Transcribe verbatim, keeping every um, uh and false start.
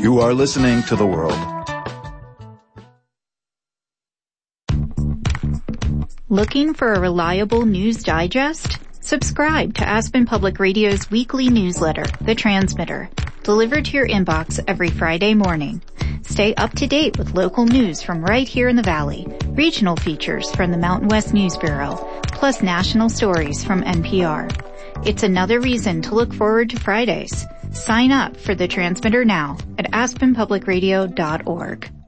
You are listening to The World. Looking for a reliable news digest? Subscribe to Aspen Public Radio's weekly newsletter, The Transmitter, delivered to your inbox every Friday morning. Stay up to date with local news from right here in the Valley, regional features from the Mountain West News Bureau, plus national stories from N P R. It's another reason to look forward to Fridays. Sign up for The Transmitter now at aspen public radio dot org.